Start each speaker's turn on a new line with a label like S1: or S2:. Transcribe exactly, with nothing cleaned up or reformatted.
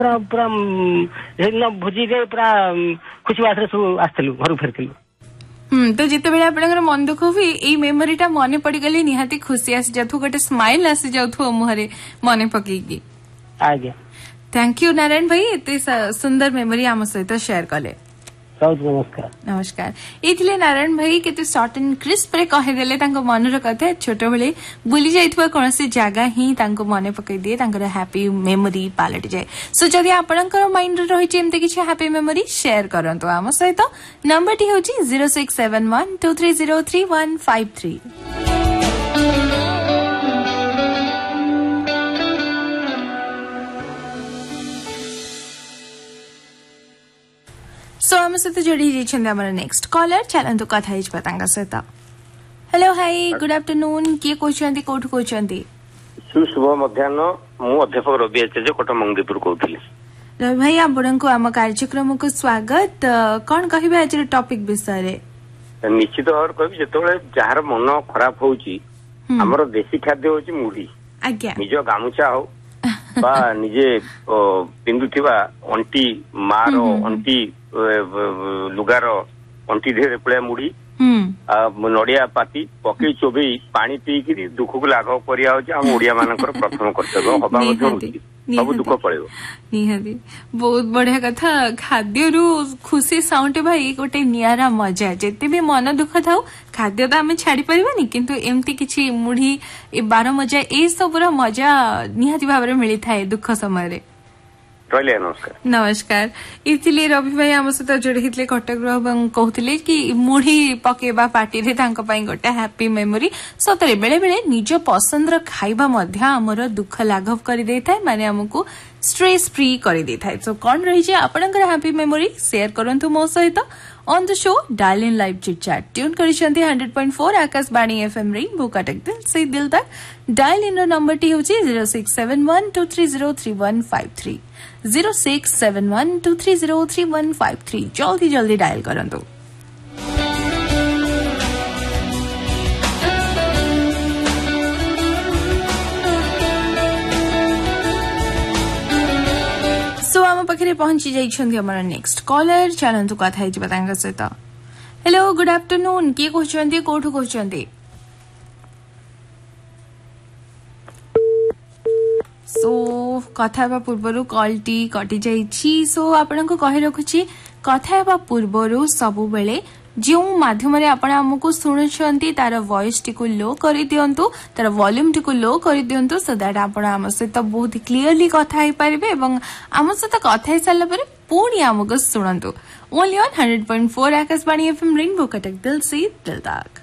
S1: पूरा पूरा भोजी रे पूरा खुशी बात सब आसलु घर फेरलु।
S2: हम्म तो जिते बेले आपनकर मन दुख भी एई मेमोरीटा मने पड़ी गली निहाती खुशी आसी जाथु गोटे स्माइल आसी जाथु मुहरे मने पकेगी।
S1: आज्ञा
S2: थैंक यू नारायण भाई एते सुंदर मेमोरी आम सहित शेयर कले।
S1: नमस्कार
S2: नमस्कार ये नारायण भाई केते शॉर्ट एंड क्रिस्प रे कहिदेले तांको मनर कथा छोट बेले बुली जाइथवा कोनसी जगह ही तांको मने पकई दिए तांकर हैप्पी मेमोरी पालट जाए। सो जदि आपनकर माइंड रे रहिछि एमते किछि हैप्पी मेमोरी शेयर करंतो आम सहित। नंबर टी होछि zero six seven one two three zero three one five three। सो आम सहित जोड़ी जाइए नेक्स्ट कॉलर चलतु कथा सहित। हेलो हाय गुड आफ्टरनून किए कहते कौटू कहते?
S3: शुभ मध्याह्न मु अध्यापक रवि आचार्य कटक मंगदीपुर कहूली।
S2: रवि भाई आपको आम कार्यक्रम को स्वागत। कौन कहे आज टॉपिक विषय?
S3: निश्चित भाव कह जो जार मन खराब होमर देशी खाद्य हूँ मुढ़ी निज गामुचा हो बा निजे पिंधुवा अंटी मार अंटी लुगार अंटी धीरे पड़ा मुढ़ी नड़िया पाती पकई चोबई पानी पीकि दुख को लाघव करिया मानकर प्रथम कर्तव्य हवा सब दुख पड़ेगा।
S2: निहाती बहुत बढ़िया कथा। खाद्य रु खुशी साउंड भाई गोटे नियारा मजा जेते भी मन दुख थाउ खाद्य तो आम छाड़ी पारिबानी किंतु एमती किछि मुढ़ी ए बार मजा ए सबुर मजा निहाती भाव मिली थाए दुख समय।
S3: नमस्कार
S2: नमस्कार इथिले रवि भाई आम सहित जोड़ी कटक कहते कि मुढ़ी पकेबा पार्टी रे तांको पई गोटे हैप्पी मेमोरी सतरे बेले बेले निज पसंद खाइबा मध्य हमर दुख लाघव कर दे थाए माने हमकु स्ट्रेस फ्री कर दे थाए। सो कौन रही जे आपनकर हैप्पी मेमोरी शेयर करंतु मो सहित on the show dial in live chit chat tune करिसंती one hundred point four Akashvani FM rainbow Cuttack दिल से दिल तक। डायल इन नंबर टी होची zero six seven one two three zero three one five three zero six seven one two three zero three one five three जल्दी जल्दी dial करंतु। सो आम पाखे पहुंची जाइछन्ती हमर नेक्स्ट कॉलर चलंतु कथा हिज बतांगा सहित। हेलो गुड आफ्टरनून किए कहउछन्ती कोठु कहउछन्ती? सो कथा हेबा पूर्वरु कॉल टी कटि जाइछि। सो आपनको कहि रखुछि कथा हेबा पूर्वरु सबु बेले जो माध्यम रे आपण हमकु सुनुछन्ती तार वॉइस टी को लो करि दियंतु तार वॉल्यूम टी को लो करि दियंतु सो दैट आपण हम सहित बहुत क्लियरली कथा हे परिबे एवं हम सहित कथा हे साला परे पुणी हमकु सुनंतु only on one hundred point four Akashvani FM rainbow Cuttack दिल से दिल तक।